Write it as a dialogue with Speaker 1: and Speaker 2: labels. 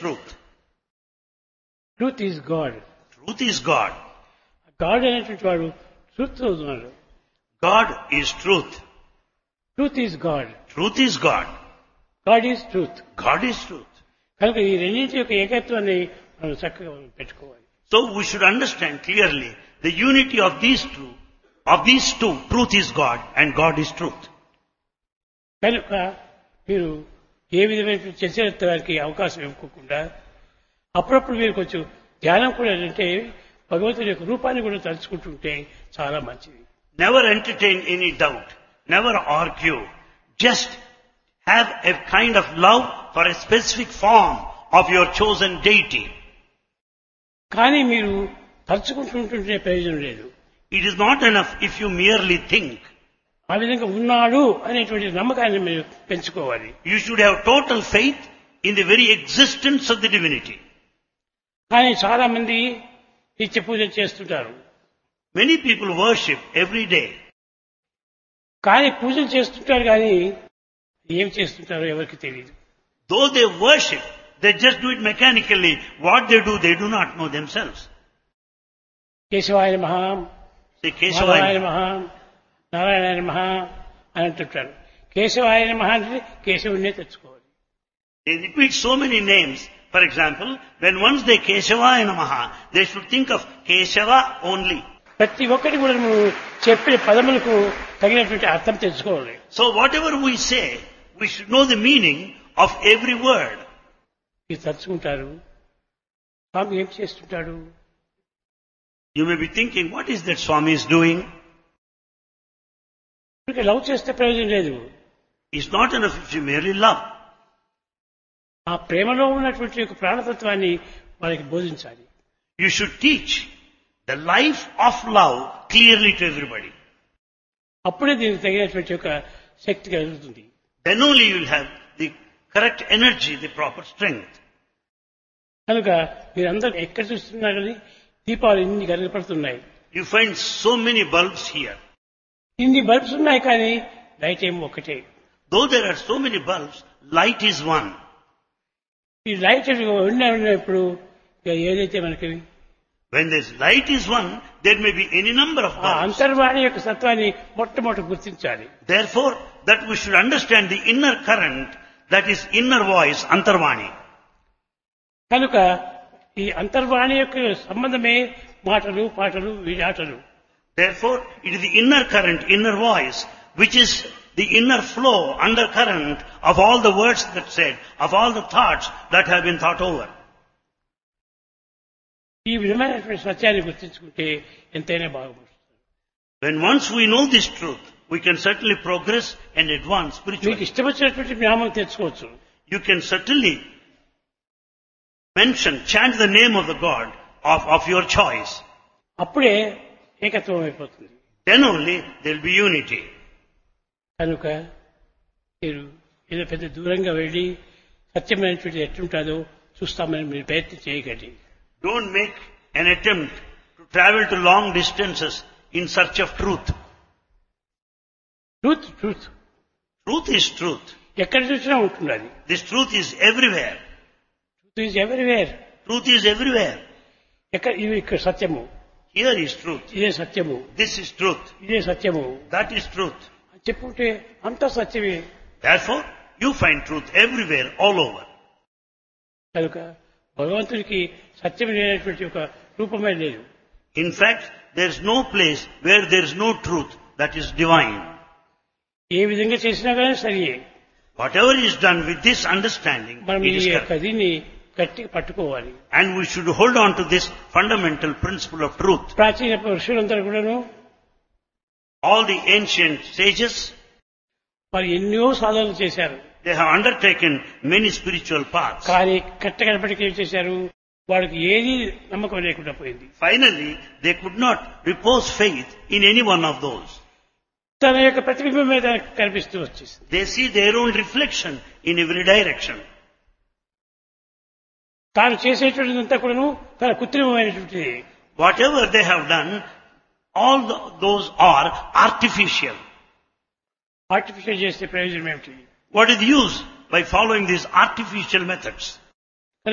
Speaker 1: truth?
Speaker 2: Truth is God.
Speaker 1: Truth is God.
Speaker 2: God అనేటువంటి వాడు truth ఉన్నాడు.
Speaker 1: God is truth.
Speaker 2: Truth is God.
Speaker 1: Truth is God.
Speaker 2: God is truth.
Speaker 1: God is truth.
Speaker 2: కనుక ఈ రెండింటి యొక్క ఏకత్వాన్ని మనం చక్కగా పెట్టుకోవాలి.
Speaker 1: So we should understand clearly the unity of these two. Truth is God and God is truth.
Speaker 2: కనుక మీరు ఏ విధమైన చర్చకి అవకాశం ఇవ్వకుండా అప్పుడప్పుడు మీరు కొంచెం ధ్యానం కూడా ఏంటంటే భగవంతుడి యొక్క రూపాన్ని కూడా తలుచుకుంటుంటే చాలా మంచిది.
Speaker 1: Never entertain any doubt. Never argue. Just have a kind of love for a specific form of your chosen deity.
Speaker 2: కానీ మీరు తలుచుకుంటుంటే ప్రయోజనం లేదు.
Speaker 1: It is not enough if you merely think.
Speaker 2: ఆ విధంగా ఉన్నాడు అనేటువంటి నమ్మకాన్ని మీరు పెంచుకోవాలి.
Speaker 1: You should have total faith in the very existence of the divinity.
Speaker 2: కానీ చాలా మంది నిత్య పూజలు చేస్తుంటారు.
Speaker 1: Many people worship every day.
Speaker 2: కానీ పూజలు చేస్తుంటారు కానీ ఏం చేస్తుంటారో ఎవరికి తెలియదు.
Speaker 1: Though they worship, they just do it mechanically. What they do not know themselves.
Speaker 2: కేశవాయ నమః,
Speaker 1: Say
Speaker 2: మాధవాయ
Speaker 1: Keshavaya.
Speaker 2: నమః, నారాయణాయ నమః అని అంటుంటారు. కేశవాయ నమః అంటే కేశవుడినే తెచ్చుకోవాలి.
Speaker 1: They repeat so many names. For example, when once they Keshavaya Namaha, they should think of Keshava only.
Speaker 2: ప్రతి ఒక్కటి కూడా నువ్వు చెప్పిన పదములకు తగినటువంటి అర్థం తెచ్చుకోవాలి.
Speaker 1: So whatever we say, we should know the meaning of every word.
Speaker 2: ఇది తలుచుకుంటారు. స్వామి ఏం చేస్తుంటాడు?
Speaker 1: You may be thinking, what is that Swami is doing?
Speaker 2: ఇక లవ్ చేస్తే ప్రయోజనం లేదు.
Speaker 1: It's not enough if you merely love.
Speaker 2: ఆ ప్రేమలో ఉన్నటువంటి యొక్క ప్రాణతత్వాన్ని వాళ్ళకి బోధించాలి.
Speaker 1: You should teach the life of love clearly to everybody.
Speaker 2: అప్పుడే దీనికి తగినటువంటి యొక్క శక్తి కలుగుతుంది.
Speaker 1: Then only you will have the correct energy, the proper strength.
Speaker 2: కనుక మీరందరూ ఎక్కడ చూస్తున్నా కానీ దీపాలు ఇన్ని కనపడుతున్నాయి.
Speaker 1: You find so many bulbs here.
Speaker 2: ఇన్ని బల్బ్స్ ఉన్నాయి కానీ లైట్ ఏమో ఒకటే.
Speaker 1: Though there are so many bulbs, light is one.
Speaker 2: ఈ లైట్ ఉన్నప్పుడు ఏదైతే మనకి
Speaker 1: When this light is one, there may be any number of
Speaker 2: ఆ
Speaker 1: bulbs.
Speaker 2: అంతర్వాణి యొక్క సత్వాన్ని మొట్టమొదటి గుర్తించాలి.
Speaker 1: Therefore, that we should understand the inner current, that is inner voice, Antarvani.
Speaker 2: కనుక ఈ అంతర్వాణి యొక్క సంబంధమే మాటలు పాటలు ఆటలు.
Speaker 1: Therefore, it is the inner current, inner voice, which is the inner flow, undercurrent of all the words that said, of all the thoughts that have been thought over.
Speaker 2: ఈ విధమైనటువంటి సత్యాన్ని గుర్తించుకుంటే ఎంతైనా బాగుపడుతుంది.
Speaker 1: When once we know this truth, we can certainly progress and advance
Speaker 2: మీకు
Speaker 1: spiritually.
Speaker 2: ఇష్టం వచ్చినటువంటి జ్ఞానం తెచ్చుకోవచ్చు.
Speaker 1: You can certainly chant the name of the God of your choice.
Speaker 2: అప్పుడే ఏకత్వం అయిపోతుంది.
Speaker 1: Then only there will be unity.
Speaker 2: కనుక మీరు ఏదో పెద్ద దూరంగా వెళ్ళి సత్యమైనటువంటి ఎట్లుంటుందో చూస్తామని మీరు ప్రయత్నం చేయకండి.
Speaker 1: Don't make an attempt to travel to long distances in search of truth.
Speaker 2: Truth truth
Speaker 1: Truth is truth.
Speaker 2: ఎక్కడ చూసినా ఉంటుంది అది.
Speaker 1: This truth is everywhere.
Speaker 2: Truth is everywhere.
Speaker 1: Truth is everywhere.
Speaker 2: ఇది ఇక్కడ సత్యము,
Speaker 1: Here is truth.
Speaker 2: ఇదే సత్యము,
Speaker 1: This is truth.
Speaker 2: ఇదే సత్యము
Speaker 1: That is truth.
Speaker 2: అని చెప్పుకుంటే అంతా సత్యమే.
Speaker 1: Therefore, you find truth everywhere, all over.
Speaker 2: కనుక భగవంతుడికి సత్యం లేనటువంటి ఒక రూపమే లేదు.
Speaker 1: In fact, there is no place where there is no truth that is divine.
Speaker 2: ఏ విధంగా చేసినా కానీ సరియే.
Speaker 1: Whatever is done with this understanding,
Speaker 2: మనం
Speaker 1: it
Speaker 2: ఈ
Speaker 1: is
Speaker 2: యొక్క
Speaker 1: correct.
Speaker 2: దీన్ని గట్టిగా పట్టుకోవాలి.
Speaker 1: And we should hold on to this fundamental principle of truth.
Speaker 2: ప్రాచీన ఋషులందరూ కూడాను
Speaker 1: All the ancient sages,
Speaker 2: వారు ఎన్నో సాధనలు చేశారు.
Speaker 1: they have undertaken many spiritual paths.
Speaker 2: కానీ కట్టగడపటికి ఏం చేశారు, వాడికి ఏది నమ్మకం లేకుండా పోయింది.
Speaker 1: Finally, they could not repose faith in any one of those.
Speaker 2: తన యొక్క ప్రతిబింబం మీద కనిపిస్తూ వచ్చేసింది.
Speaker 1: They see their own reflection in every direction.
Speaker 2: తాను చేసేటువంటిదంతా కూడాను తన కృత్రిమమైనటువంటిది.
Speaker 1: Whatever they have done, all those are artificial.
Speaker 2: Artificial చేస్తే ప్రయోజనం ఏమిటి?
Speaker 1: What is the use by following these artificial methods?